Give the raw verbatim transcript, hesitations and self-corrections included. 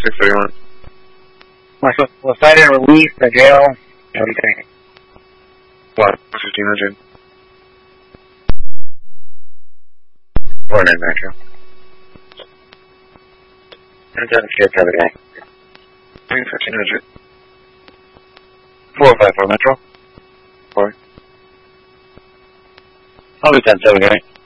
six thirty-one. Was, was that in release, the jail? What do you think? What? fifteen hundred. Four nine Metro. It doesn't skip every day. fifteen hundred. Four five four Metro. Four. I'll be ten seven, right?